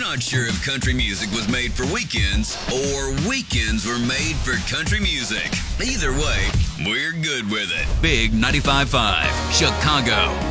not sure if country music was made for weekends or weekends were made for country music. Either way, we're good with it. Big 95.5, Chicago.